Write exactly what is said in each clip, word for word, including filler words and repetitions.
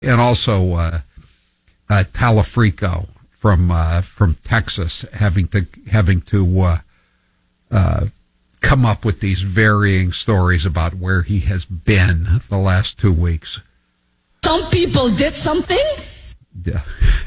And also uh, uh, Talafrico from uh, from Texas having to having to uh, uh, come up with these varying stories about where he has been the last two weeks. Some people did something. Yeah.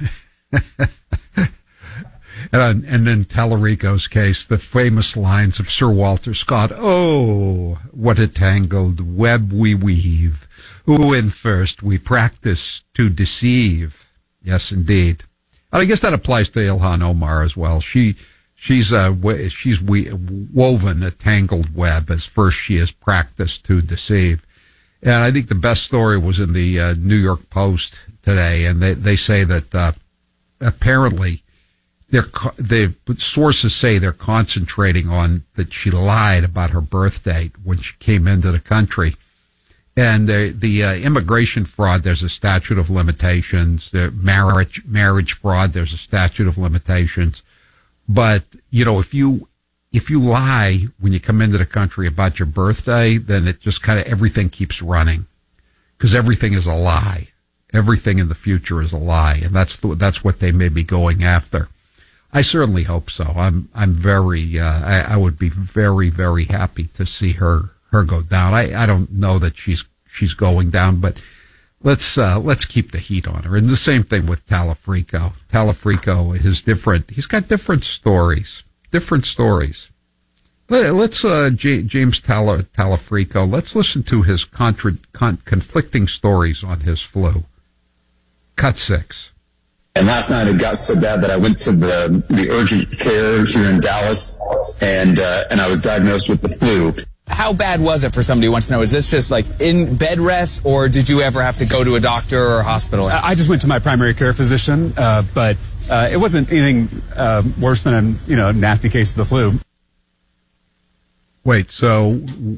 and, and in Talarico's case, the famous lines of Sir Walter Scott, "Oh, what a tangled web we weave. When first we practice to deceive." Yes, indeed. And I guess that applies to Ilhan Omar as well. She, she's, uh, she's we, woven a tangled web as first she has practiced to deceive. And I think the best story was in the uh, New York Post today, and they, they say that uh, apparently they're, the sources say they're concentrating on that she lied about her birth date when she came into the country. And the, the uh, immigration fraud, there's a statute of limitations. The marriage marriage fraud, there's a statute of limitations. But, you know, if you if you lie when you come into the country about your birthday, then it just kind of, everything keeps running. Because everything is a lie. Everything in the future is a lie. And that's the, that's what they may be going after. I certainly hope so. I'm I'm very, uh, I, I would be very, very happy to see her her go down. I, I don't know that she's she's going down, but let's uh, let's keep the heat on her. And the same thing with Talafrico. Talafrico is different. He's got different stories. Different stories. Let's uh, J- James Tala, Talafrico. Let's listen to his contra- con- conflicting stories on his flu. Cut six. And last night it got so bad that I went to the the urgent care here in Dallas, and uh, and I was diagnosed with the flu. How bad was it for somebody who wants to know? Is this just like in bed rest, or did you ever have to go to a doctor or a hospital? I just went to my primary care physician, uh, but uh, it wasn't anything uh, worse than a you know nasty case of the flu. Wait, so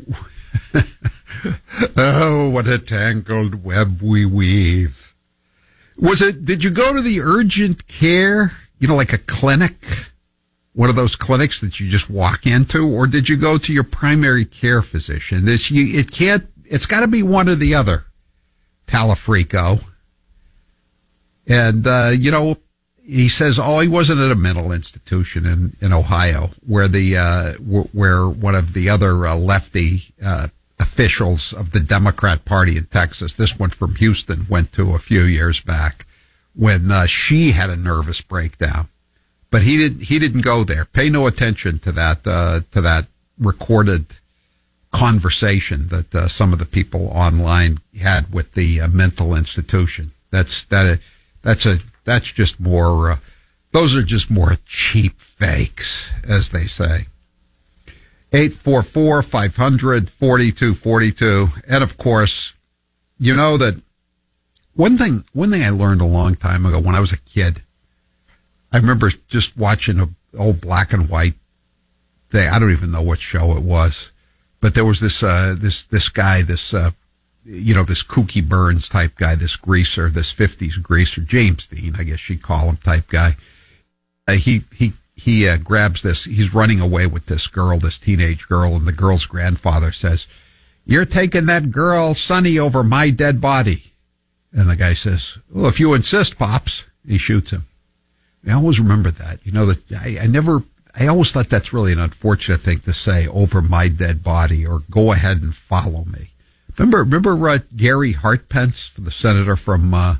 oh, what a tangled web we weave. Was it? Did you go to the urgent care? You know, like a clinic. One of those clinics that you just walk into, or did you go to your primary care physician? This, you, it can't, it's got to be one or the other, Talafrico. And, uh, you know, he says, oh, he wasn't at a mental institution in, in Ohio, where the, uh, w- where one of the other uh, lefty, uh, officials of the Democrat Party in Texas, this one from Houston, went to a few years back when, uh, she had a nervous breakdown. But he didn't. He didn't go there. Pay no attention to that. Uh, to that recorded conversation that uh, some of the people online had with the uh, mental institution. That's that. Uh, that's a. That's just more. Uh, those are just more cheap fakes, as they say. Eight four four five hundred forty two forty two, and of course, you know that one thing. One thing I learned a long time ago when I was a kid. I remember just watching a old black and white thing. I don't even know what show it was, but there was this, uh, this, this guy, this, uh, you know, this Kooky Burns type guy, this greaser, this fifties greaser, James Dean, I guess you'd call him type guy. Uh, he, he, he, uh, grabs this, he's running away with this girl, this teenage girl, and the girl's grandfather says, "You're taking that girl, Sonny, over my dead body." And the guy says, "Well, if you insist, Pops." He shoots him. I always remember that. You know, that I, I never, I always thought that's really an unfortunate thing to say, "over my dead body," or "go ahead and follow me." Remember, remember uh, Gary Hartpence, the senator from uh,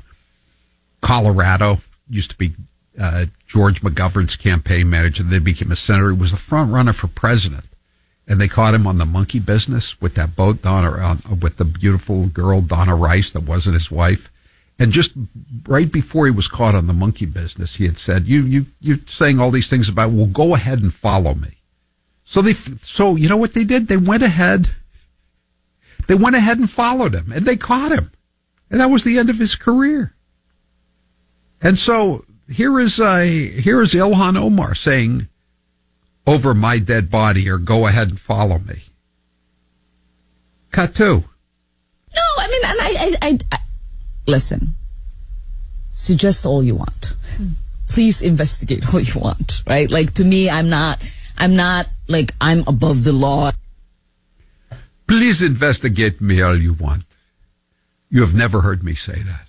Colorado, used to be uh, George McGovern's campaign manager. Then became a senator. He was the front runner for president. And they caught him on the monkey business with that boat, Donna, uh, with the beautiful girl, Donna Rice, that wasn't his wife. And just right before he was caught on the monkey business, he had said, you, you, you're saying all these things about, well, go ahead and follow me. So they, so you know what they did? They went ahead, they went ahead and followed him, and they caught him. And that was the end of his career. And so here is, uh, here is Ilhan Omar saying, "over my dead body," or "go ahead and follow me." Cut two. No, I mean, and I, I, I, I listen, suggest all you want. Please investigate all you want, right? Like, to me, I'm not, I'm not, like, I'm above the law. Please investigate me all you want. You have never heard me say that.